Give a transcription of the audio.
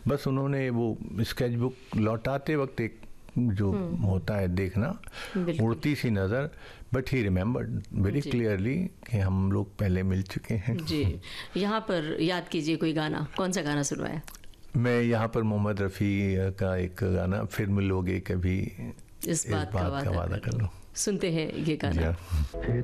बस उन्होंने वो स्केच बुक लौटाते वक्त एक जो होता है देखना, उड़ती सी नज़र, but he remembered very clearly कि हम लोग पहले मिल चुके हैं। जी, यहाँ पर याद कीजिए कोई गाना, कौन सा गाना सुनवाया? मैं यहाँ पर मोहम्मद रफ़ी का एक गाना, फिर मिलोगे कभी, इस बात का वादा कर लो, सुनते हैं ये गाना। फिर